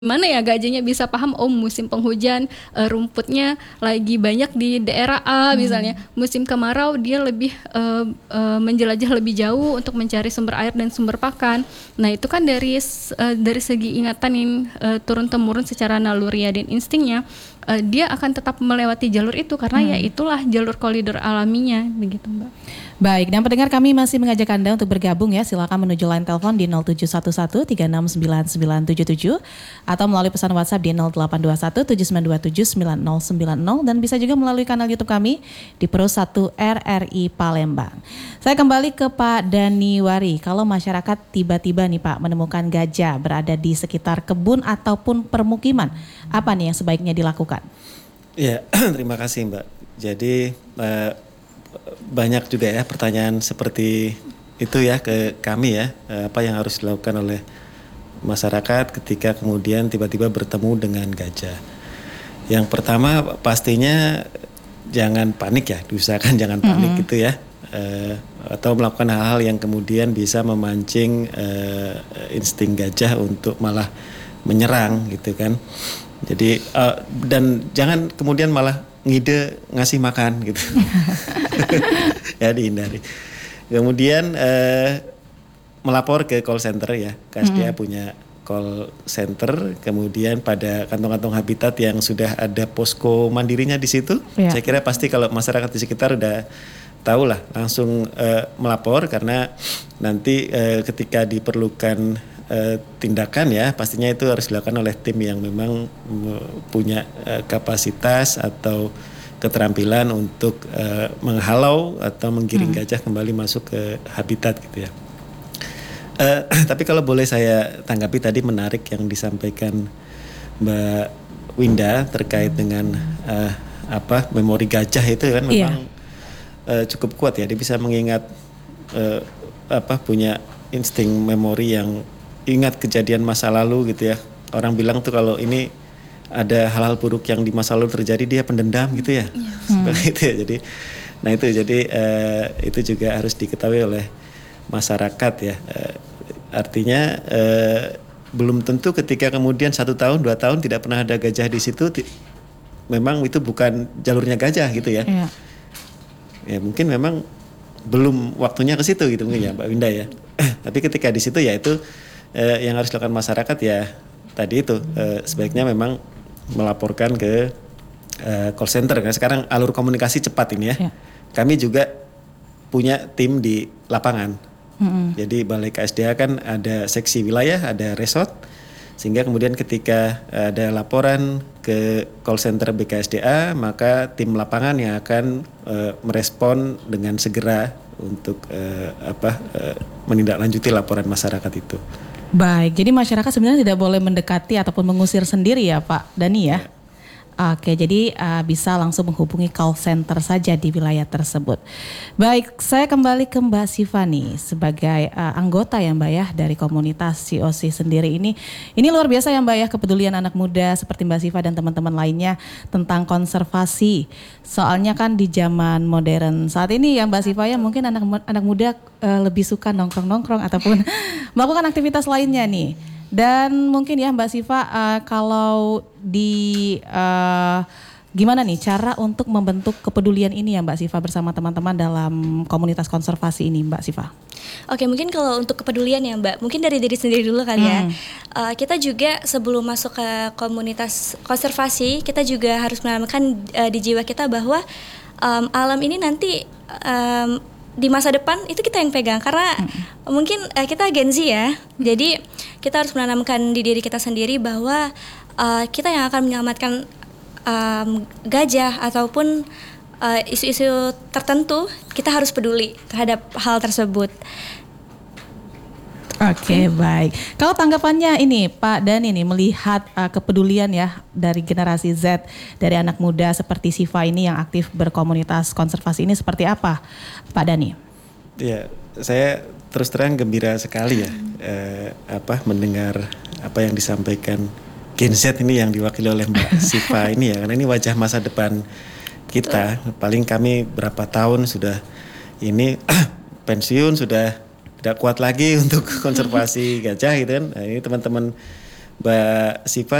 Mana ya gajahnya bisa paham, oh musim penghujan rumputnya lagi banyak di daerah A misalnya, musim kemarau dia lebih menjelajah lebih jauh untuk mencari sumber air dan sumber pakan. Nah itu kan dari segi ingatan yang turun temurun secara naluriah dan instingnya, dia akan tetap melewati jalur itu karena ya itulah jalur koridor alaminya begitu Mbak. Baik, dan pendengar kami masih mengajak Anda untuk bergabung ya. Silakan menuju line telepon di 0711 369977 atau melalui pesan WhatsApp di 0821 7927 9090 dan bisa juga melalui kanal YouTube kami di Pro 1 RRI Palembang. Saya kembali ke Pak Dani Wari. Kalau masyarakat tiba-tiba nih Pak menemukan gajah berada di sekitar kebun ataupun permukiman, apa nih yang sebaiknya dilakukan? Ya, terima kasih Mbak. Jadi banyak juga ya pertanyaan seperti itu ya ke kami ya, apa yang harus dilakukan oleh masyarakat ketika kemudian tiba-tiba bertemu dengan gajah. Yang pertama pastinya jangan panik ya, diusahakan jangan panik gitu ya, atau melakukan hal-hal yang kemudian bisa memancing insting gajah untuk malah menyerang gitu kan. Jadi dan jangan kemudian malah ngide ngasih makan gitu. Ya dihindari. Kemudian melapor ke call center ya. KSDA punya call center, kemudian pada kantong-kantong habitat yang sudah ada posko mandirinya di situ. Yeah. Saya kira pasti kalau masyarakat di sekitar udah tahu lah, langsung melapor karena nanti ketika diperlukan tindakan ya pastinya itu harus dilakukan oleh tim yang memang punya kapasitas atau keterampilan untuk menghalau atau menggiring gajah kembali masuk ke habitat gitu ya. Tapi kalau boleh saya tanggapi tadi menarik yang disampaikan Mbak Winda terkait dengan memori gajah itu kan memang cukup kuat ya, dia bisa mengingat punya insting memori yang ingat kejadian masa lalu gitu ya. Orang bilang tuh kalau ini ada hal-hal buruk yang di masa lalu terjadi dia pendendam gitu ya. Seperti itu ya. Jadi itu juga harus diketahui oleh masyarakat ya. Artinya belum tentu ketika kemudian 1 tahun 2 tahun tidak pernah ada gajah di situ memang itu bukan jalurnya gajah gitu ya. Ya mungkin memang belum waktunya ke situ gitu mungkin ya Mbak Winda ya. Tapi ketika di situ ya itu yang harus dilakukan masyarakat ya tadi itu sebaiknya memang melaporkan ke call center karena sekarang alur komunikasi cepat ini ya. Kami juga punya tim di lapangan. Jadi Balai KSDA kan ada seksi wilayah, ada resort, sehingga kemudian ketika ada laporan ke call center BKSDA maka tim lapangan yang akan merespon dengan segera untuk menindaklanjuti laporan masyarakat itu. Baik, jadi masyarakat sebenarnya tidak boleh mendekati ataupun mengusir sendiri ya Pak Dani ya? Oke, jadi bisa langsung menghubungi call center saja di wilayah tersebut. Baik, saya kembali ke Mbak Siva nih sebagai anggota ya Mbak ya dari komunitas COC sendiri ini. Ini luar biasa ya Mbak ya kepedulian anak muda seperti Mbak Siva dan teman-teman lainnya tentang konservasi. Soalnya kan di zaman modern saat ini ya Mbak Siva ya mungkin anak muda lebih suka nongkrong-nongkrong ataupun melakukan aktivitas lainnya nih. Dan mungkin ya Mbak Siva kalau di gimana nih cara untuk membentuk kepedulian ini ya Mbak Siva bersama teman-teman dalam komunitas konservasi ini Mbak Siva? Oke, mungkin kalau untuk kepedulian ya Mbak, mungkin dari diri sendiri dulu kali ya. Kita juga sebelum masuk ke komunitas konservasi, kita juga harus menanamkan di jiwa kita bahwa alam ini nanti di masa depan itu kita yang pegang karena mungkin kita Gen Z ya, jadi kita harus menanamkan di diri kita sendiri bahwa kita yang akan menyelamatkan gajah ataupun isu-isu tertentu, kita harus peduli terhadap hal tersebut. Oke, baik. Kalau tanggapannya ini Pak Dani nih melihat kepedulian ya dari generasi Z, dari anak muda seperti Siva ini yang aktif berkomunitas konservasi ini seperti apa Pak Dani? Ya, saya terus terang gembira sekali ya mendengar apa yang disampaikan Gen Z ini yang diwakili oleh Mbak Siva ini ya, karena ini wajah masa depan kita. Paling kami berapa tahun sudah ini pensiun sudah tidak kuat lagi untuk konservasi gajah gitu kan. Nah, ini teman-teman Mbak Siva